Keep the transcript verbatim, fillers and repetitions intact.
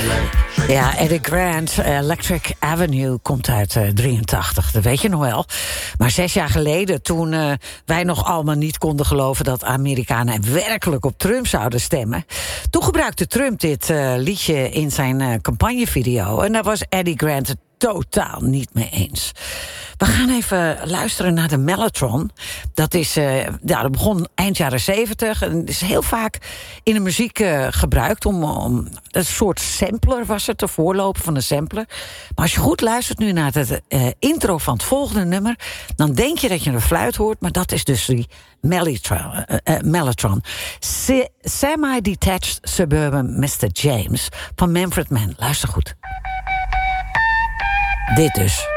Ja, Eddie Grant, Electric Avenue, komt uit uh, drieëntachtig. Dat weet je nog wel. Maar zes jaar geleden, toen uh, wij nog allemaal niet konden geloven dat Amerikanen werkelijk op Trump zouden stemmen, toen gebruikte Trump dit uh, liedje in zijn uh, campagnevideo. En daar was Eddie Grant het totaal niet mee eens. We gaan even luisteren naar de Mellotron. Dat is, uh, ja, dat begon eind jaren zeventig. En is heel vaak in de muziek uh, gebruikt om, om een soort sampler was het, de voorloper van een sampler. Maar als je goed luistert nu naar het uh, intro van het volgende nummer, dan denk je dat je een fluit hoort, maar dat is dus die Mellotron. Uh, uh, Mellotron. Se- Semi-detached Suburban mister James van Manfred Mann. Luister goed. Dit dus.